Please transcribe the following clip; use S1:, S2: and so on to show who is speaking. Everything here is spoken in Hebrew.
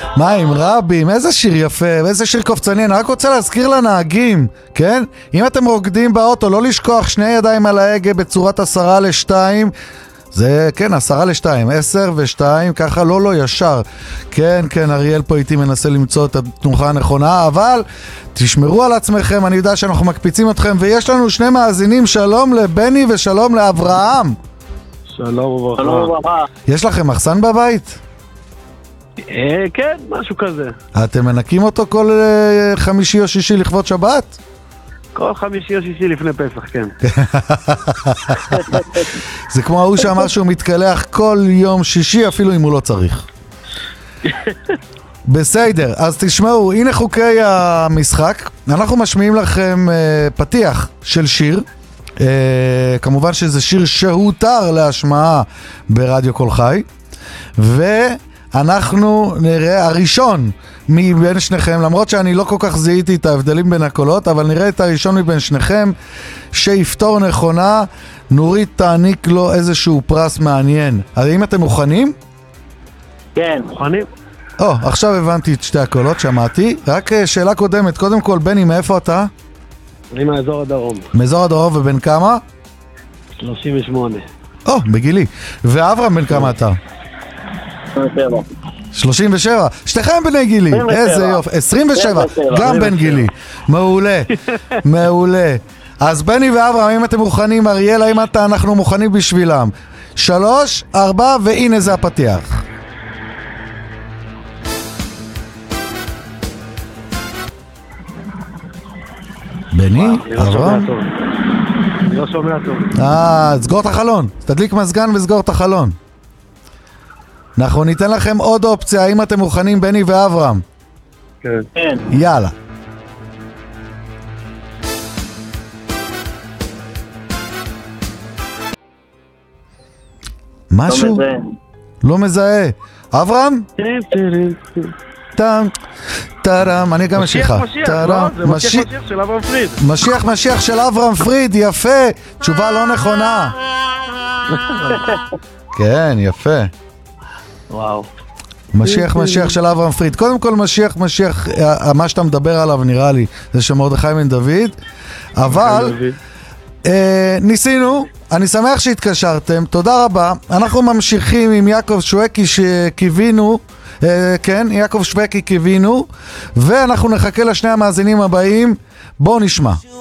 S1: מה עם רבים? איזה שיר יפה, איזה שיר קופצני. אני רק רוצה להזכיר לנהגים, כן? אם אתם רוקדים באוטו, לא לשכוח שני ידיים על ההגה בצורת 1:2. זה, כן, 1:2, 10 ו2, ככה לא ישר. כן, אריאל פה איתי מנסה למצוא את התנוחה הנכונה, אבל תשמרו על עצמכם, אני יודע שאנחנו מקפיצים אתכם, ויש לנו שני מאזינים, שלום לבני ושלום לאברהם.
S2: שלום וברכה.
S1: יש לכם מחסן בבית?
S2: כן, משהו כזה.
S1: אתם מנקים אותו כל חמישי או שישי לכבוד שבת?
S2: כל חמישי או שישי לפני פסח, כן.
S1: זה כמו ההוא שאמר שהוא מתקלח כל יום שישי אפילו אם הוא לא צריך. בסדר, אז תשמעו, הנה חוקי המשחק. אנחנו משמיעים לכם פתיח של שיר. כמובן שזה שיר שהותר להשמעה ברדיו כל חי. ואנחנו נראה הראשון מבין שניכם, למרות שאני לא כל כך זיהיתי את ההבדלים בין הקולות, אבל נראה את הראשון מבין שניכם שיפתור נכונה. נורית תעניק לו איזשהו פרס מעניין. האם אתם מוכנים?
S2: כן, מוכנים.
S1: עכשיו הבנתי את שתי הקולות, שמעתי. רק שאלה קודמת, קודם כל, בני, מאיפה אתה?
S2: אני מאזור הדרום.
S1: מאזור הדרום, ובן כמה?
S2: 38.
S1: בגילי. ואברהם, בן כמה אתה? 37. שתיכם בני גילי. איזה יופי. 27. גם בן גילי. מעולה. מעולה. אז בני ואברהם, אם אתם מוכנים, אריאל, האם אנחנו מוכנים בשבילם? 3, 4, והנה זה הפתיח. בני, אברהם?
S2: אני לא שומע טוב.
S1: סגור את החלון. תדליק מזגן וסגור את החלון. אנחנו ניתן לכם עוד אופציה, האם אתם מוכנים, בני ואברהם?
S2: כן.
S1: יאללה. משהו? לא מזהה. אברהם? טרם, אני גם משיכה.
S2: זה משיח של אברהם פריד.
S1: משיח של אברהם פריד, יפה. תשובה לא נכונה. כן, יפה.
S2: וואו.
S1: משיח של אברהם פריד. קודם כל משיח, מה שאתה מדבר עליו נראה לי, זה שמרדכי בן דוד. אבל ניסינו, אני שמח שהתקשרתם, תודה רבה. אנחנו ממשיכים עם יעקב שווקי שקיווינו, כן, יעקב שווקי קיווינו, ואנחנו נחכה לשני המאזינים הבאים. בואו נשמע.